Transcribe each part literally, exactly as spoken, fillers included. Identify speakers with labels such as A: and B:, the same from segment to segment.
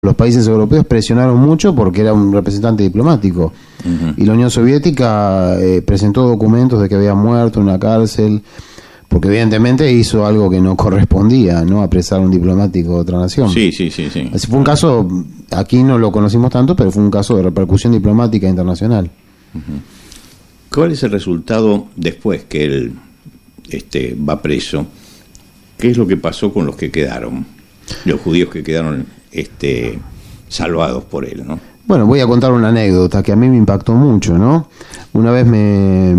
A: Los países europeos presionaron mucho porque era un representante diplomático. Uh-huh. Y la Unión Soviética eh, presentó documentos de que había muerto en una cárcel, porque evidentemente hizo algo que no correspondía, ¿no? Apresar a un diplomático de otra nación.
B: Sí, sí, sí, sí.
A: Así fue un caso, aquí no lo conocimos tanto, pero fue un caso de repercusión diplomática internacional.
B: Uh-huh. ¿Cuál es el resultado después que él este, va preso? ¿Qué es lo que pasó con los que quedaron? Los judíos que quedaron este, salvados por él, ¿no?
A: Bueno, voy a contar una anécdota que a mí me impactó mucho, ¿no? Una vez me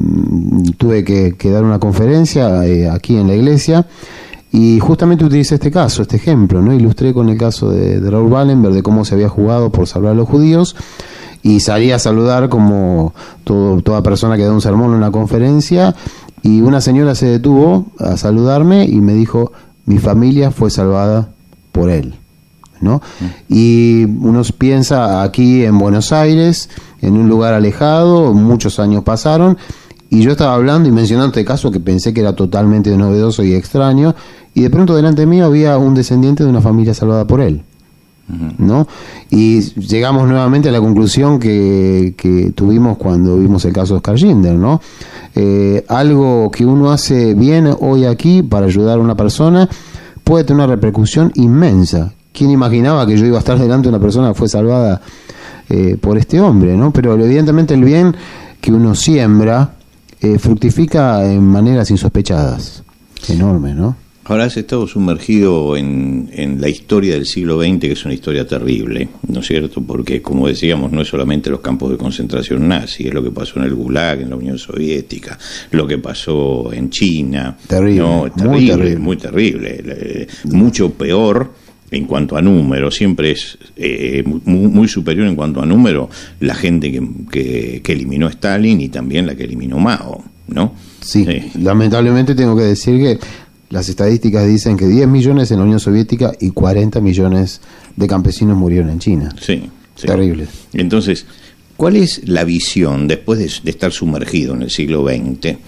A: tuve que, que dar una conferencia eh, aquí en la iglesia y justamente utilicé este caso, este ejemplo, ¿no? Ilustré con el caso de, de Raoul Wallenberg, de cómo se había jugado por salvar a los judíos, y salí a saludar como todo, toda persona que da un sermón en una conferencia, y una señora se detuvo a saludarme y me dijo: mi familia fue salvada por él, ¿no? Y uno piensa aquí en Buenos Aires, en un lugar alejado, muchos años pasaron, y yo estaba hablando y mencionando este caso que pensé que era totalmente novedoso y extraño, y de pronto delante mío había un descendiente de una familia salvada por él, ¿no? Y llegamos nuevamente a la conclusión que, que tuvimos cuando vimos el caso de Oscar Schindler, ¿no? Eh, algo que uno hace bien hoy aquí para ayudar a una persona puede tener una repercusión inmensa. ¿Quién imaginaba que yo iba a estar delante de una persona que fue salvada eh, por este hombre, ¿no? Pero evidentemente el bien que uno siembra eh, fructifica en maneras insospechadas. Enorme, ¿no?
B: Ahora has estado sumergido en, en la historia del siglo veinte, que es una historia terrible, ¿no es cierto? Porque, como decíamos, no es solamente los campos de concentración nazi, es lo que pasó en el Gulag, en la Unión Soviética, lo que pasó en China.
A: Terrible,
B: no, terrible, muy terrible. Muy terrible. Eh, mucho peor en cuanto a número, siempre es eh, muy, muy superior en cuanto a número la gente que, que, que eliminó Stalin y también la que eliminó Mao, ¿no?
A: Sí, sí, lamentablemente tengo que decir que las estadísticas dicen que diez millones en la Unión Soviética y cuarenta millones de campesinos murieron en China.
B: Sí, sí.
A: Terrible.
B: Entonces, ¿cuál es la visión, después de, de estar sumergido en el siglo veinte,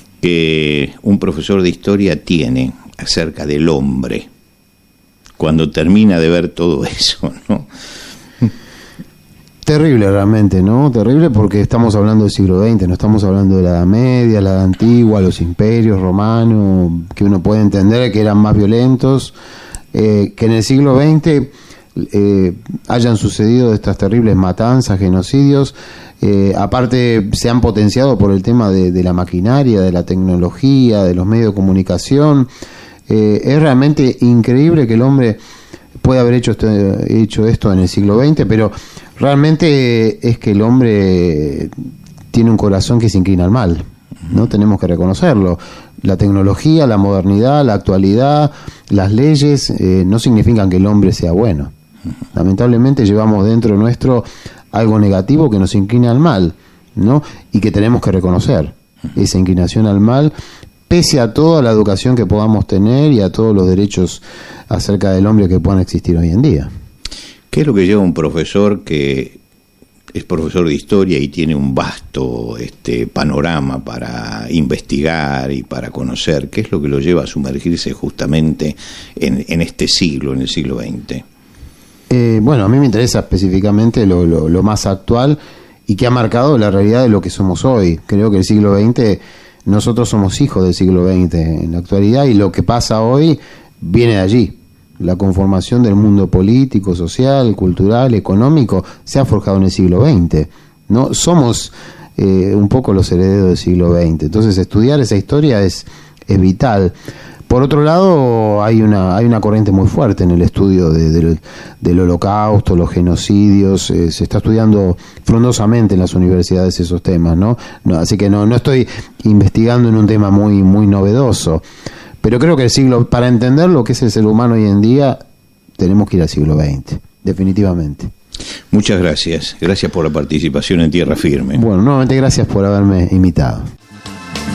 B: que un profesor de historia tiene acerca del hombre cuando termina de ver todo eso, ¿no?
A: Terrible realmente, ¿no? Terrible porque estamos hablando del siglo veinte, no estamos hablando de la Edad Media, la Edad Antigua, los imperios romanos, que uno puede entender que eran más violentos, eh, que en el siglo veinte eh, hayan sucedido estas terribles matanzas, genocidios, eh, aparte se han potenciado por el tema de, de la maquinaria, de la tecnología, de los medios de comunicación. Eh, es realmente increíble que el hombre puede haber hecho, este, hecho esto en el siglo veinte, pero realmente es que el hombre tiene un corazón que se inclina al mal, ¿no? Tenemos que reconocerlo. La tecnología, la modernidad, la actualidad, las leyes eh, no significan que el hombre sea bueno. Lamentablemente llevamos dentro nuestro algo negativo que nos inclina al mal, ¿no? Y que tenemos que reconocer esa inclinación al mal, pese a toda la educación que podamos tener y a todos los derechos acerca del hombre que puedan existir hoy en día.
B: ¿Qué es lo que lleva un profesor que es profesor de historia y tiene un vasto este, panorama para investigar y para conocer? ¿Qué es lo que lo lleva a sumergirse justamente en, en este siglo, en el siglo veinte?
A: Eh, bueno, a mí me interesa específicamente lo, lo, lo más actual y que ha marcado la realidad de lo que somos hoy. Creo que el siglo veinte, nosotros somos hijos del siglo veinte en la actualidad, y lo que pasa hoy viene de allí. La conformación del mundo político, social, cultural, económico se ha forjado en el siglo veinte, ¿no? Somos eh, un poco los herederos del siglo veinte. Entonces estudiar esa historia es, es vital. Por otro lado, hay una hay una corriente muy fuerte en el estudio de, de, del holocausto, los genocidios. Eh, se está estudiando frondosamente en las universidades esos temas, ¿no? no así que no no estoy investigando en un tema muy muy novedoso. Pero creo que el siglo, para entender lo que es el ser humano hoy en día, tenemos que ir al siglo veinte, definitivamente.
B: Muchas gracias. Gracias por la participación en Tierra Firme.
A: Bueno, nuevamente gracias por haberme invitado.